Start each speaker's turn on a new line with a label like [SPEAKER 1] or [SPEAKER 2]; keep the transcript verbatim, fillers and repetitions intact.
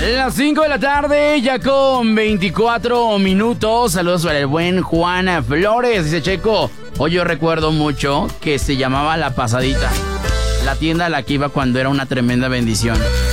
[SPEAKER 1] Las cinco de la tarde, ya con veinticuatro minutos. Saludos para el buen Juan Flores. Dice Checo, hoy yo recuerdo mucho que se llamaba La Pasadita, la tienda a la que iba cuando era una tremenda bendición.